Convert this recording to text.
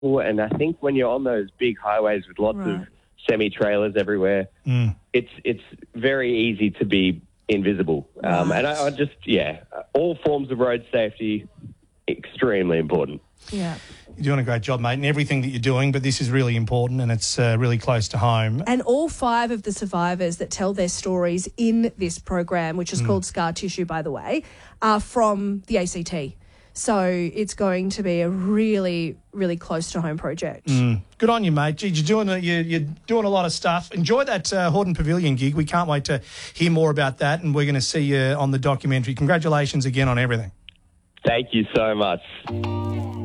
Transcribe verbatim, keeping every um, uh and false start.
And I think when you're on those big highways with lots Right. of semi-trailers everywhere, Mm. it's it's very easy to be invisible. Um, Right. and I, I just, yeah, all forms of road safety, extremely important. Yeah. You're doing a great job, mate, in everything that you're doing, but this is really important and it's uh, really close to home. And all five of the survivors that tell their stories in this program, which is Mm. called Scar Tissue, by the way, are from the A C T. So it's going to be a really, really close to home project. Mm. Good on you, mate. Gee, you're doing a, you're, you're doing a lot of stuff. Enjoy that uh, Hordern Pavilion gig. We can't wait to hear more about that, and we're going to see you on the documentary. Congratulations again on everything. Thank you so much.